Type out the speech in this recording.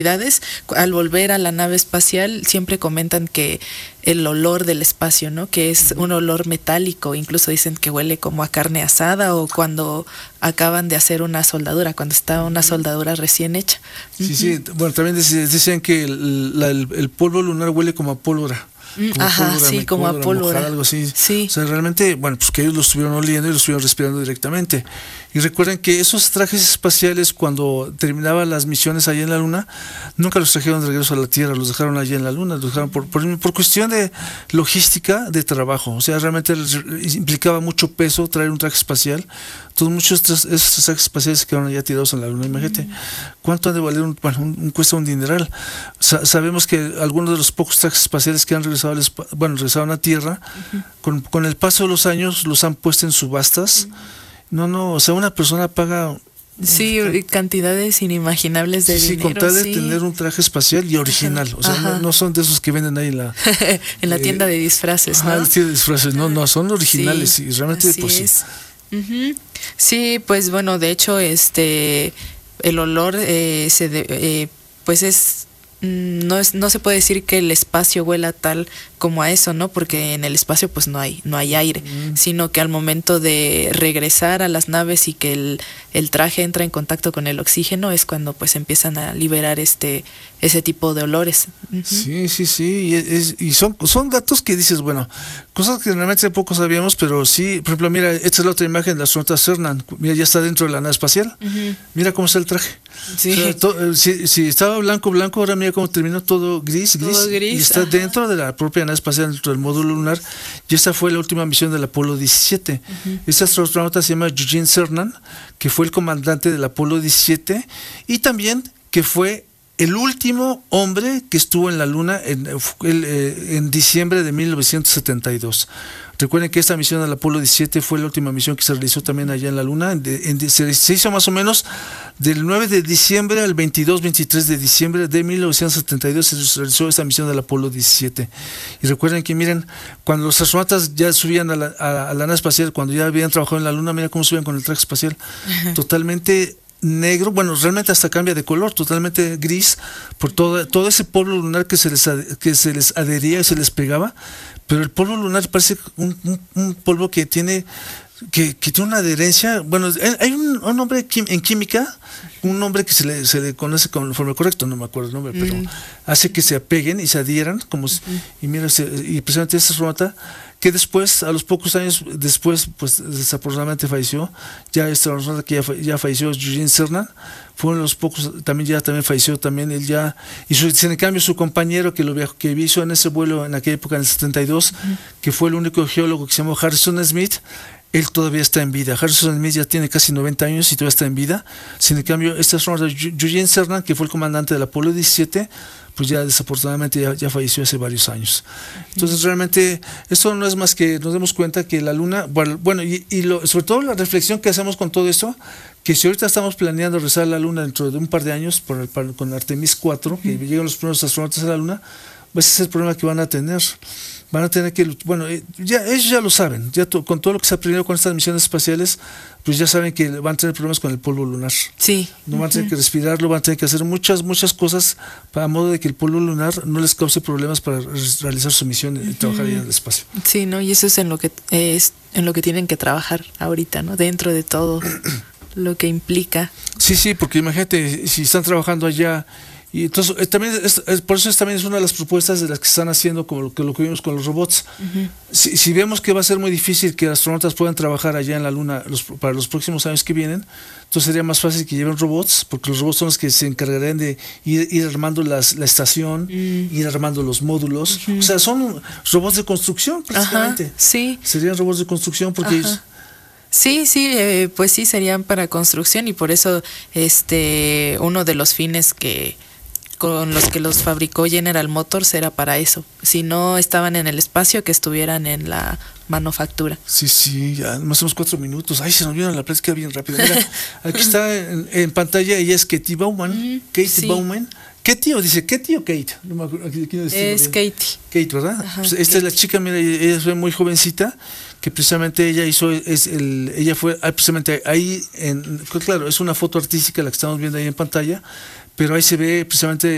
al volver a la nave espacial siempre comentan que el olor del espacio, ¿no? Que es un olor metálico, incluso dicen que huele como a carne asada o cuando acaban de hacer una soldadura, cuando está una soldadura recién hecha. Sí, sí, bueno, también decían que el polvo lunar huele como a pólvora. Ajá, sí, como a pólvora. Mojada, algo así. Sí. O sea, realmente, bueno, pues que ellos lo estuvieron oliendo y lo estuvieron respirando directamente. Y recuerden que esos trajes espaciales, cuando terminaban las misiones allá en la Luna, nunca los trajeron de regreso a la Tierra, los dejaron allá en la Luna, los dejaron por cuestión de logística de trabajo. O sea, realmente implicaba mucho peso traer un traje espacial. Entonces, muchos de esos trajes espaciales se quedaron allá tirados en la Luna. Imagínate, ¿cuánto han de valer? Cuesta un dineral. Sabemos que algunos de los pocos trajes espaciales que han regresado regresaron a Tierra, con el paso de los años los han puesto en subastas. No, o sea, una persona paga... Sí, cantidades inimaginables de dinero. Sí, con tal de tener un traje espacial y original. O sea, no son de esos que venden ahí en la... en la tienda de disfraces, ¿no? La tienda de disfraces, no, son originales. Sí, y realmente, pues es. Sí. Sí, pues bueno, de hecho, el olor pues es... No se puede decir que el espacio huela tal como a eso, ¿no? Porque en el espacio pues no hay aire, sino que al momento de regresar a las naves y que el traje entra en contacto con el oxígeno es cuando pues empiezan a liberar ese tipo de olores. Sí, y son datos que dices, bueno, cosas que realmente poco sabíamos, pero sí, por ejemplo, mira, esta es la otra imagen de la astronauta Cernan, mira, ya está dentro de la nave espacial, mira cómo está el traje. Sí. O sea, si estaba blanco, ahora mira cómo terminó todo gris, y está dentro de la propia nave espacial, dentro del módulo lunar, y esta fue la última misión del Apolo 17. Este astronauta se llama Eugene Cernan, que fue el comandante del Apolo 17, y también que fue el último hombre que estuvo en la Luna en diciembre de 1972. Recuerden que esta misión del Apolo 17 fue la última misión que se realizó también allá en la Luna. Se hizo más o menos del 9 de diciembre al 23 de diciembre de 1972 se realizó esta misión del Apolo 17. Y recuerden que miren, cuando los astronautas ya subían a la nave espacial, cuando ya habían trabajado en la Luna, mira cómo subían con el traje espacial. Totalmente negro, bueno, realmente hasta cambia de color, totalmente gris, por todo ese polvo lunar que se les adhería y se les pegaba, pero el polvo lunar parece un polvo que tiene una adherencia. Bueno, hay un nombre en química, un nombre que se le conoce con el forma correcto, no me acuerdo el nombre, pero hace que se apeguen y se adhieran, y mira, y precisamente esta astronauta que después, a los pocos años después, pues desafortunadamente falleció. Ya esta astronauta que ya falleció, Eugene Cernan, fue uno de los pocos, también falleció también, él ya, y en cambio su compañero que hizo en ese vuelo en aquella época, en el 72, que fue el único geólogo que se llamó Harrison Smith, él todavía está en vida. Harrison Smith ya tiene casi 90 años y todavía está en vida. Sin cambio, este astronauta Eugene Cernan, que fue el comandante del Apolo 17, pues ya desafortunadamente ya falleció hace varios años. Entonces realmente esto no es más que nos demos cuenta que la Luna, bueno, sobre todo la reflexión que hacemos con todo esto, que si ahorita estamos planeando regresar a la Luna dentro de un par de años con Artemis 4, que llegan los primeros astronautas a la Luna, pues ese es el problema que van a tener. Van a tener que, bueno, ellos ya lo saben, con todo lo que se ha aprendido con estas misiones espaciales, pues ya saben que van a tener problemas con el polvo lunar. Sí. No van a tener que respirarlo, van a tener que hacer muchas cosas para modo de que el polvo lunar no les cause problemas para realizar su misión y trabajar ahí en el espacio. Sí, ¿no? Y eso es en lo que tienen que trabajar ahorita, ¿no? Dentro de todo lo que implica. Sí, porque imagínate, si están trabajando allá. Y entonces también por eso también es una de las propuestas de las que están haciendo, como lo que vimos con los robots. Si vemos que va a ser muy difícil que astronautas puedan trabajar allá en la Luna para los próximos años que vienen, entonces sería más fácil que lleven robots, porque los robots son los que se encargarían de ir armando la estación, ir armando los módulos. O sea, son robots de construcción prácticamente. Ajá, sí. Serían robots de construcción porque ellos... Sí, pues sí, serían para construcción, y por eso uno de los fines con los que los fabricó General Motors era para eso. Si no estaban en el espacio, que estuvieran en la manufactura. Sí, ya nos hacemos 4 minutos. Ay, se nos vino la plática bien rápido. Mira, aquí está en pantalla, ella es Katie Bowman. Bowman. ¿Katie o dice Katie o Kate? No me acuerdo, es Katie. Kate, ¿verdad? Ajá, pues esta es la chica, mira, ella es muy jovencita, que precisamente ella fue precisamente ahí, claro, es una foto artística la que estamos viendo ahí en pantalla, pero ahí se ve precisamente